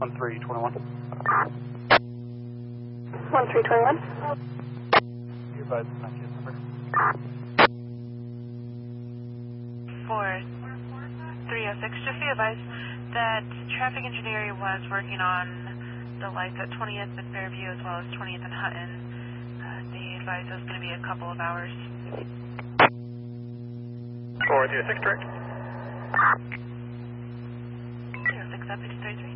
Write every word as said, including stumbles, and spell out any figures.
one three two one. one three two one. You advise my case number. four three oh six, just be advised that traffic engineering was working on the lights at twentieth and Fairview as well as twentieth and Hutton. Uh, they advised it was going to be a couple of hours. four three oh six, direct. three oh six, up to thirty-three.